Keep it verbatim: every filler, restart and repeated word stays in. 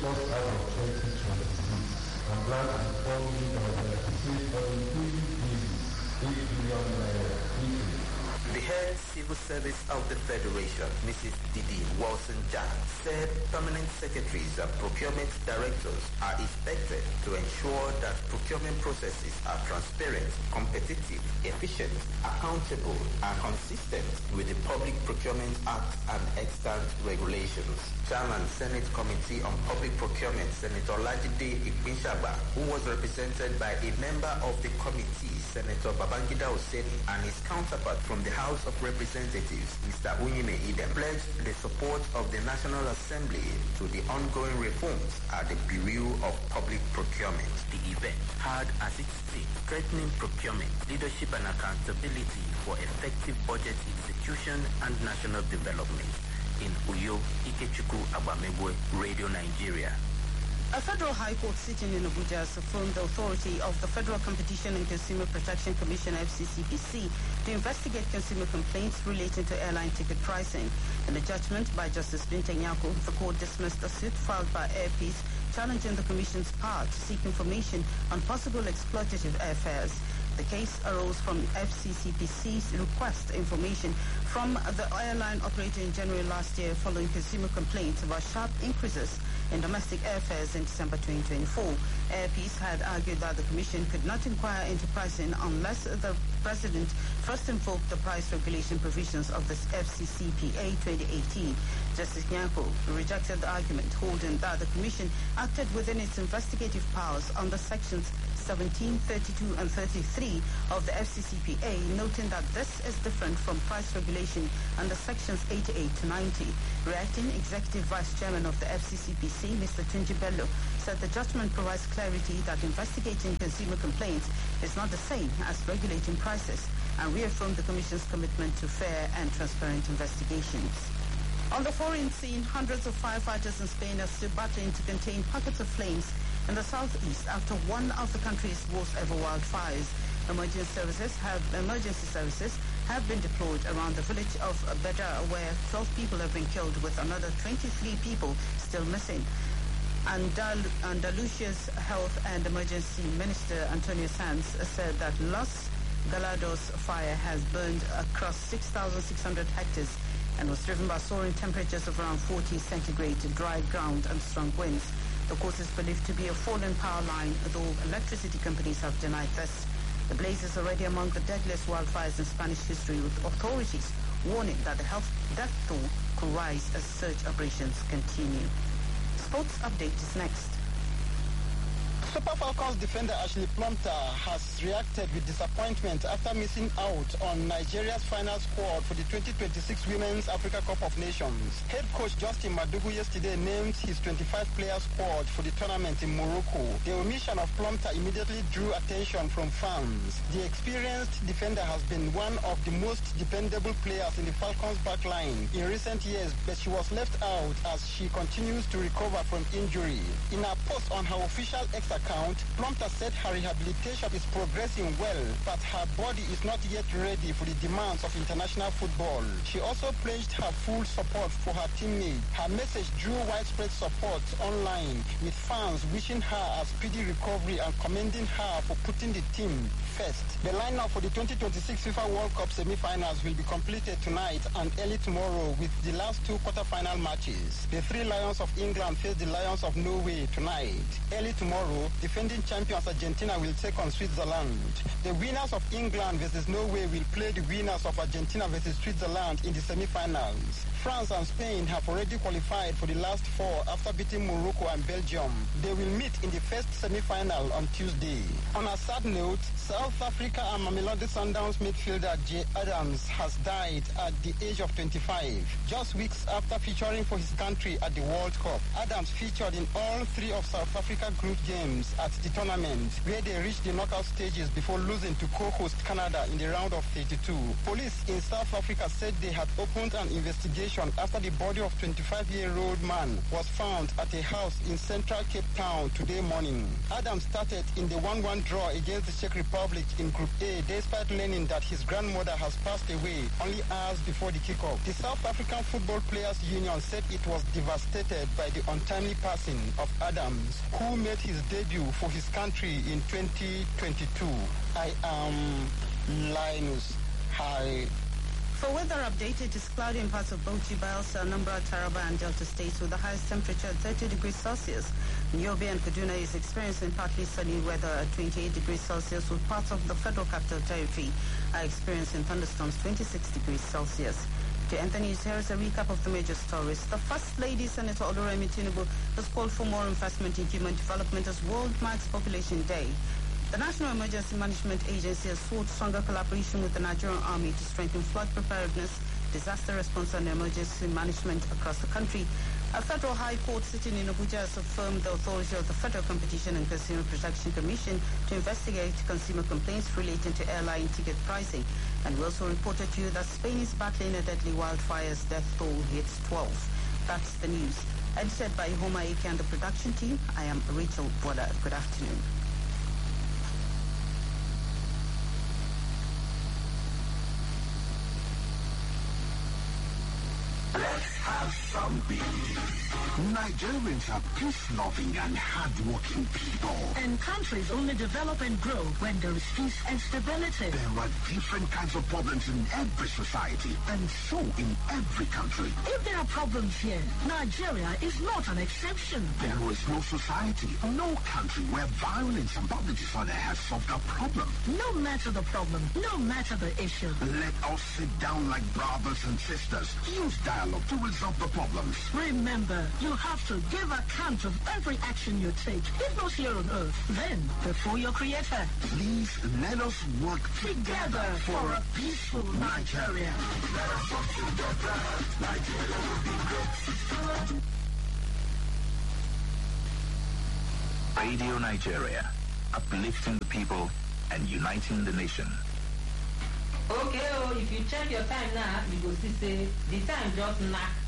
first half of twenty twenty-six. I'm glad to inform you that we have received forty-three billion naira increase. The head civil service of the Federation, Missus Didi Wilson-Jack, said permanent secretaries and procurement directors are expected to ensure that procurement processes are transparent, competitive, efficient, accountable, and consistent with the Public Procurement Act and extant regulations. Chairman, Senate Committee on Public Procurement, Senator Lajide Ipinshagba, who was represented by a member of the committee, Senator Babangida Hussein, and his counterpart from the House of Representatives, Mister Unyime Idem, pledged the support of the National Assembly to the ongoing reforms at the Bureau of Public Procurement. The event had as its theme strengthening procurement, leadership and accountability for effective budget execution and national development. In Uyo, Ikechukwu Abamegwe, Radio Nigeria. A federal high court sitting in Abuja has affirmed the authority of the Federal Competition and Consumer Protection Commission, F C C P C, to investigate consumer complaints relating to airline ticket pricing. In a judgment by Justice Binta Nyako, the court dismissed a suit filed by Airpeace challenging the Commission's power to seek information on possible exploitative airfares. The case arose from F C C P C's request information from the airline operator in January last year following consumer complaints about sharp increases in domestic airfares in December twenty twenty-four. Airpeace had argued that the Commission could not inquire into pricing unless the President first invoked the price regulation provisions of the F C C P A twenty eighteen. Justice Nyako rejected the argument, holding that the Commission acted within its investigative powers under sections seventeen, thirty-two and thirty-three of the F C C P A, noting that this is different from price regulation under sections eighty-eight to ninety. Reacting, Executive Vice Chairman of the F C C P C, Mister Tunji Bello, said the judgment provides clarity that investigating consumer complaints is not the same as regulating prices, and reaffirmed the Commission's commitment to fair and transparent investigations. On the foreign scene, hundreds of firefighters in Spain are still battling to contain pockets of flames in the southeast after one of the country's worst ever wildfires. Emergency services have emergency services have been deployed around the village of Beda, where twelve people have been killed, with another twenty-three people still missing. Andal- Andalusia's Health and Emergency Minister Antonio Sanz said that Los Galados fire has burned across six thousand six hundred hectares and was driven by soaring temperatures of around forty centigrade, dry ground and strong winds. The cause is believed to be a fallen power line, though electricity companies have denied this. The blaze is already among the deadliest wildfires in Spanish history, with authorities warning that the health death toll could rise as search operations continue. Sports update is next. Super Falcons defender Ashley Plumter has reacted with disappointment after missing out on Nigeria's final squad for the twenty twenty-six Women's Africa Cup of Nations. Head coach Justin Madugu yesterday named his twenty-five player squad for the tournament in Morocco. The omission of Plumter immediately drew attention from fans. The experienced defender has been one of the most dependable players in the Falcons backline in recent years, but she was left out as she continues to recover from injury. In a post on her official X account, Plumter said her rehabilitation is progressing well, but her body is not yet ready for the demands of international football. She also pledged her full support for her teammate. Her message drew widespread support online, with fans wishing her a speedy recovery and commending her for putting the team first. The lineup for the twenty twenty-six FIFA World Cup semi-finals will be completed tonight and early tomorrow, with the last two quarter-final matches. The three Lions of England face the Lions of Norway tonight. Early tomorrow, defending champions Argentina will take on Switzerland. The winners of England versus Norway will play the winners of Argentina versus Switzerland in the semi-finals. France and Spain have already qualified for the last four after beating Morocco and Belgium. They will meet in the first semi-final on Tuesday. On a sad note, South Africa and Mamelodi Sundowns midfielder Jay Adams has died at the age of twenty-five, just weeks after featuring for his country at the World Cup. Adams featured in all three of South Africa group games at the tournament, where they reached the knockout stages before losing to co-host Canada in the round of thirty-two. Police in South Africa said they had opened an investigation investigation after the body of twenty-five-year-old man was found at a house in central Cape Town today morning. Adam started in the one one draw against the Czech Republic in Group A despite learning that his grandmother has passed away only hours before the kickoff. The South African Football Players Union said it was devastated by the untimely passing of Adams, who made his debut for his country in twenty twenty-two. I am Linus Harry. For weather update, it is cloudy in parts of Bauchi, Bielsa, Anambra, Taraba, and Delta states with the highest temperature at thirty degrees Celsius. Yobe and Kaduna is experiencing partly sunny weather at twenty-eight degrees Celsius, with parts of the Federal Capital Territory are experiencing thunderstorms twenty-six degrees Celsius. To Anthony, here is a recap of the major stories. The First Lady, Senator Oluremi Tinubu, has called for more investment in human development as World Marks Population Day. The National Emergency Management Agency has sought stronger collaboration with the Nigerian Army to strengthen flood preparedness, disaster response and emergency management across the country. A federal high court sitting in Abuja has affirmed the authority of the Federal Competition and Consumer Protection Commission to investigate consumer complaints relating to airline ticket pricing. And we also reported to you that Spain is battling a deadly wildfire as death toll hits twelve. That's the news. Edited by Homa Eke and the production team, I am Rachel Boda. Good afternoon. Let's have some beef. Nigerians are peace-loving and hard-working people. And countries only develop and grow when there is peace and stability. There are different kinds of problems in every society, and so in every country. If there are problems here, Nigeria is not an exception. There is no society, no country where violence and public disorder has solved a problem. No matter the problem, no matter the issue. Let us sit down like brothers and sisters. Use dialogue to resolve the problems. Remember, you have to give account of every action you take, if not here on earth, then before your creator. Please let us work together, together for a peaceful Nigeria. Let us work together. Nigeria will be great. Radio Nigeria, uplifting the people and uniting the nation. Okay, oh, if you check your time now, you go see say the time just knack